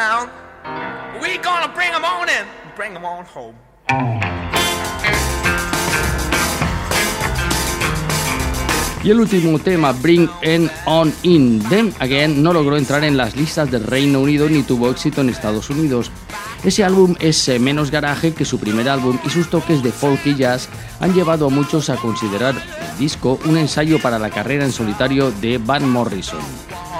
town. We gonna bring 'em on in, bring 'em on home. Y el último tema, Bring 'Em On In, Them Again, no logró entrar en las listas del Reino Unido ni tuvo éxito en Estados Unidos. Ese álbum es menos garaje que su primer álbum y sus toques de folk y jazz han llevado a muchos a considerar el disco un ensayo para la carrera en solitario de Van Morrison.